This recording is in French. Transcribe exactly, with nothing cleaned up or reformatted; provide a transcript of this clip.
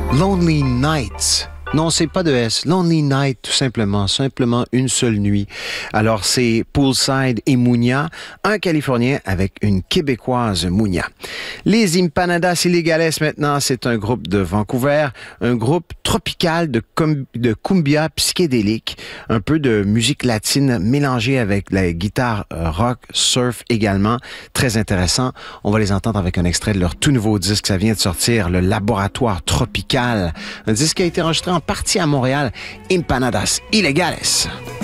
Lonely Nights. Non, c'est pas de S. Lonely Night, tout simplement. Simplement une seule nuit. Alors, c'est Poolside et Munya, un Californien avec une Québécoise, Munya. Les Empanadas Ilegales, maintenant, c'est un groupe de Vancouver, un groupe tropical de, com- de cumbia psychédélique, un peu de musique latine mélangée avec la guitare euh, rock, surf également. Très intéressant. On va les entendre avec un extrait de leur tout nouveau disque. Ça vient de sortir, le Laboratoire Tropical. Un disque qui a été enregistré en partie à Montréal, Empanadas Ilegales.